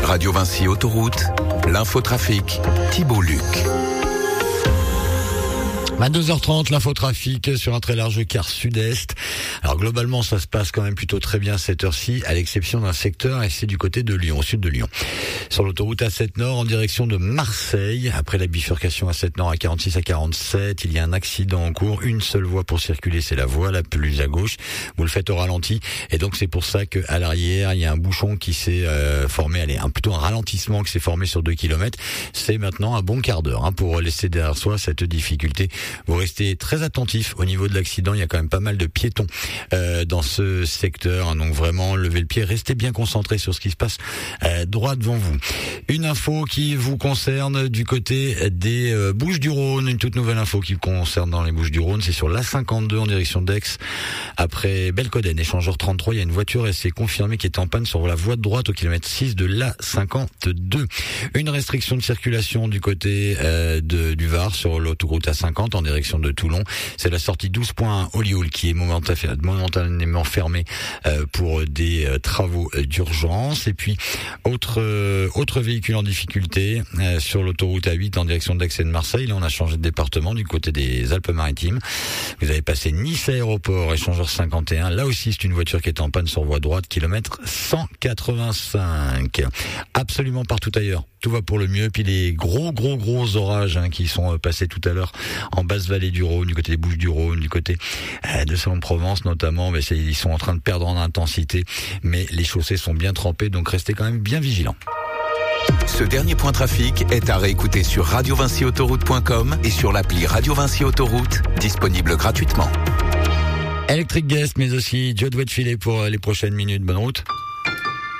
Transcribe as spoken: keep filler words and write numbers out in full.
Radio Vinci Autoroute, l'infotrafic, Thibault Luc. vingt-deux heures trente, l'infotrafic sur un très large quart sud-est. Alors globalement, ça se passe quand même plutôt très bien à cette heure-ci, à l'exception d'un secteur, et c'est du côté de Lyon, au sud de Lyon. Sur l'autoroute A sept Nord, en direction de Marseille, après la bifurcation A sept Nord à quarante-six à quarante-sept, il y a un accident en cours, une seule voie pour circuler, c'est la voie la plus à gauche. Vous le faites au ralenti, et donc c'est pour ça qu'à l'arrière, il y a un bouchon qui s'est euh, formé, allez, un, plutôt un ralentissement qui s'est formé sur deux kilomètres. C'est maintenant un bon quart d'heure hein, pour laisser derrière soi cette difficulté. Vous restez très attentif au niveau de l'accident, il y a quand même pas mal de piétons euh, dans ce secteur, hein, donc vraiment levez le pied, restez bien concentré sur ce qui se passe euh, droit devant vous. Une info qui vous concerne du côté des euh, Bouches-du-Rhône, une toute nouvelle info qui vous concerne dans les Bouches-du-Rhône, c'est sur l'A cinquante-deux en direction d'Aix, après Belcoden, échangeur trente-trois, il y a une voiture et c'est confirmé qui est en panne sur la voie de droite au kilomètre six de l'A cinquante-deux. Une restriction de circulation du côté euh, de, du Var sur l'autoroute A cinquante en direction de Toulon. C'est la sortie douze point un Olioul qui est momentanément fermée euh, pour des euh, travaux d'urgence. Et puis, autre euh, autre véhicule en difficulté euh, sur l'autoroute A huit en direction d'Aix et de Marseille. Là, on a changé de département du côté des Alpes-Maritimes. Vous avez passé Nice Aéroport, échangeur cinquante et un. Là aussi, c'est une voiture qui est en panne sur voie droite, kilomètre cent quatre-vingt-cinq. Absolument partout ailleurs, tout va pour le mieux. Puis les gros, gros, gros orages hein, qui sont passés tout à l'heure en basse vallée du Rhône, du côté des Bouches-du-Rhône, du côté euh, de Salon-de-Provence notamment, mais c'est, ils sont en train de perdre en intensité, mais les chaussées sont bien trempées, donc restez quand même bien vigilants. Ce dernier point trafic est à réécouter sur radio vinci autoroute point com et sur l'appli Radio Vinci Autoroute, disponible gratuitement. Electric Guest, mais aussi Joe Filet pour les prochaines minutes. Bonne route.